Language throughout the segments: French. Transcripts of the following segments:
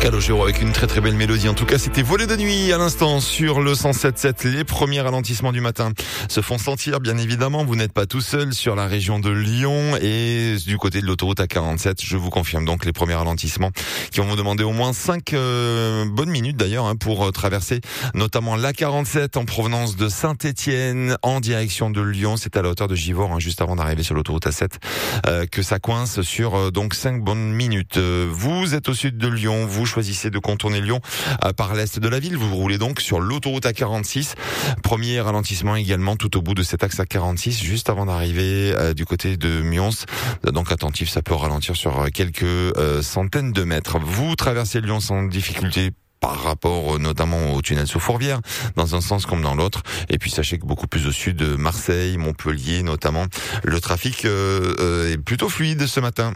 Calogero avec une très très belle mélodie. En tout cas, c'était Volé de nuit à l'instant sur le 107.7. Les premiers ralentissements du matin se font sentir, bien évidemment. Vous n'êtes pas tout seul sur la région de Lyon et du côté de l'autoroute A47. Je vous confirme donc les premiers ralentissements qui vont vous demander au moins 5 bonnes minutes d'ailleurs pour traverser notamment l'A47 en provenance de Saint-Étienne en direction de Lyon. C'est à la hauteur de Givors, juste avant d'arriver sur l'autoroute A7 que ça coince sur donc 5 bonnes minutes. Vous êtes au sud de Lyon, vous choisissez de contourner Lyon par l'est de la ville. Vous roulez donc sur l'autoroute A46. Premier ralentissement également tout au bout de cet axe A46, juste avant d'arriver du côté de Mions. Donc attentif, ça peut ralentir sur quelques centaines de mètres. Vous traversez Lyon sans difficulté par rapport notamment au tunnel sous Fourvière, dans un sens comme dans l'autre. Et puis sachez que beaucoup plus au sud, Marseille, Montpellier notamment, le trafic est plutôt fluide ce matin.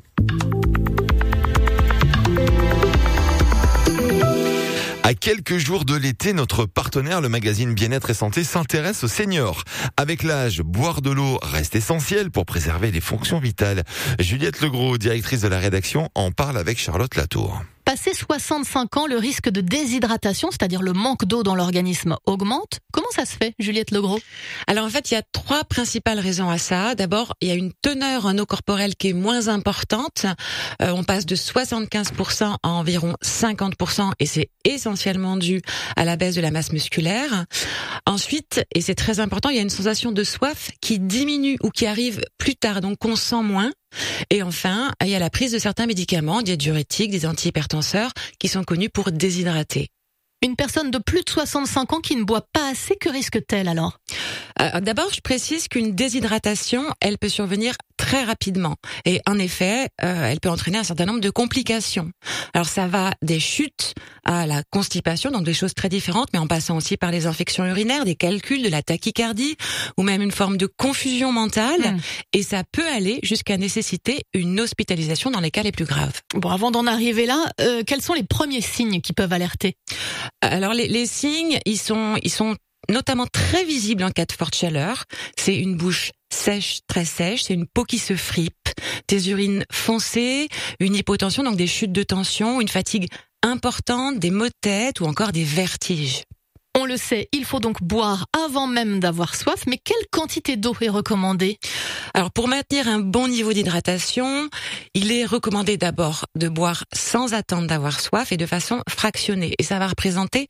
À quelques jours de l'été, notre partenaire, le magazine Bien-être et Santé, s'intéresse aux seniors. Avec l'âge, boire de l'eau reste essentiel pour préserver les fonctions vitales. Juliette Legros, directrice de la rédaction, en parle avec Charlotte Latour. Passé 65 ans, le risque de déshydratation, c'est-à-dire le manque d'eau dans l'organisme, augmente. Comment ça se fait, Juliette Legros ? Alors en fait, il y a 3 principales raisons à ça. D'abord, il y a une teneur en eau corporelle qui est moins importante. On passe de 75% à environ 50% et c'est essentiellement dû à la baisse de la masse musculaire. Ensuite, et c'est très important, il y a une sensation de soif qui diminue ou qui arrive plus tard, donc on sent moins. Et enfin, il y a la prise de certains médicaments, des diurétiques, des antihypertenseurs, qui sont connus pour déshydrater. Une personne de plus de 65 ans qui ne boit pas assez, que risque-t-elle alors ? D'abord, je précise qu'une déshydratation, elle peut survenir très rapidement. Et en effet, elle peut entraîner un certain nombre de complications. Alors ça va des chutes à la constipation, donc des choses très différentes, mais en passant aussi par les infections urinaires, des calculs, de la tachycardie, ou même une forme de confusion mentale. Et ça peut aller jusqu'à nécessiter une hospitalisation dans les cas les plus graves. Bon, avant d'en arriver là, quels sont les premiers signes qui peuvent alerter ? Alors les signes, ils sont notamment très visibles en cas de forte chaleur. C'est une bouche sèche, très sèche, c'est une peau qui se fripe, des urines foncées, une hypotension, donc des chutes de tension, une fatigue importante, des maux de tête ou encore des vertiges. On le sait, il faut donc boire avant même d'avoir soif, mais quelle quantité d'eau est recommandée ? Alors pour maintenir un bon niveau d'hydratation, il est recommandé d'abord de boire sans attendre d'avoir soif et de façon fractionnée. Et ça va représenter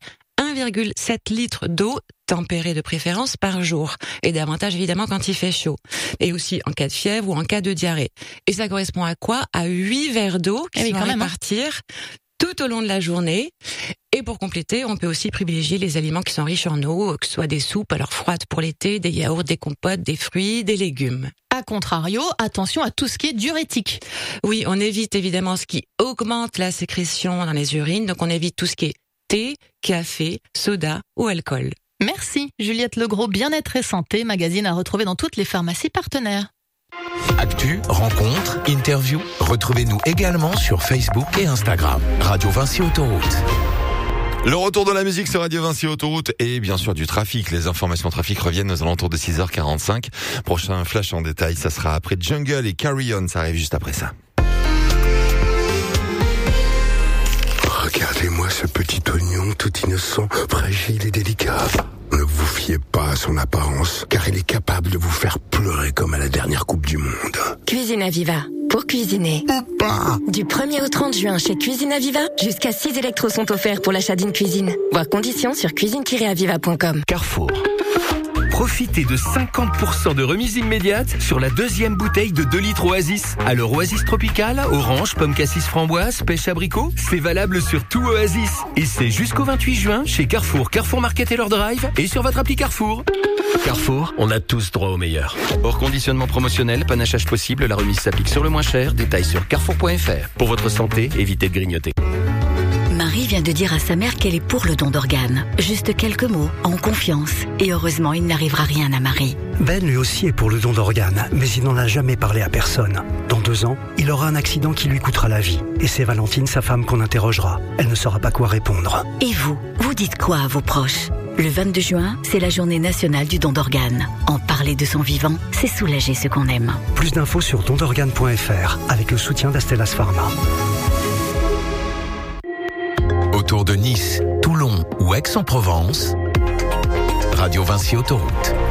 1,7 litres d'eau, tempérée de préférence, par jour. Et davantage évidemment quand il fait chaud. Et aussi en cas de fièvre ou en cas de diarrhée. Et ça correspond à quoi ? À 8 verres d'eau qui vont répartir tout au long de la journée. Et pour compléter, on peut aussi privilégier les aliments qui sont riches en eau, que ce soit des soupes, alors froides pour l'été, des yaourts, des compotes, des fruits, des légumes. A contrario, attention à tout ce qui est diurétique. Oui, on évite évidemment ce qui augmente la sécrétion dans les urines, donc on évite tout ce qui est thé, café, soda ou alcool. Merci Juliette Legros, Bien-être et Santé, magazine à retrouver dans toutes les pharmacies partenaires. Actu, rencontres, interviews, retrouvez-nous également sur Facebook et Instagram. Radio Vinci Autoroute. Le retour de la musique sur Radio Vinci Autoroute et bien sûr du trafic. Les informations trafic reviennent aux alentours de 6h45. Prochain flash en détail, ça sera après Jungle et Carry On, ça arrive juste après ça. Regardez-moi ce petit oignon tout innocent, fragile et délicat. Ne vous fiez pas à son apparence, car il est capable de vous faire pleurer comme à la dernière Coupe du Monde. Cuisine Aviva. Pour cuisiner. Papa. Du 1er au 30 juin chez Cuisine Aviva, jusqu'à 6 électros sont offerts pour l'achat d'une cuisine. Voir conditions sur cuisine-aviva.com. Carrefour. Profitez de 50% de remise immédiate sur la deuxième bouteille de 2 litres Oasis. Alors Oasis Tropical, orange, pomme cassis framboise, pêche abricot, c'est valable sur tout Oasis. Et c'est jusqu'au 28 juin chez Carrefour, Carrefour Market et leur drive et sur votre appli Carrefour. Carrefour, on a tous droit au meilleur. Hors conditionnement promotionnel, panachage possible, la remise s'applique sur le moins cher. Détails sur carrefour.fr. Pour votre santé, évitez de grignoter. Marie vient de dire à sa mère qu'elle est pour le don d'organes. Juste quelques mots, en confiance. Et heureusement, il n'arrivera rien à Marie. Ben lui aussi est pour le don d'organes, mais il n'en a jamais parlé à personne. Dans 2 ans, il aura un accident qui lui coûtera la vie. Et c'est Valentine, sa femme, qu'on interrogera. Elle ne saura pas quoi répondre. Et vous dites quoi à vos proches ? Le 22 juin, c'est la journée nationale du don d'organes. En parler de son vivant, c'est soulager ceux qu'on aime. Plus d'infos sur dondorganes.fr avec le soutien d'Astellas Pharma. autour de Nice, Toulon ou Aix-en-Provence, Radio Vinci Autoroute.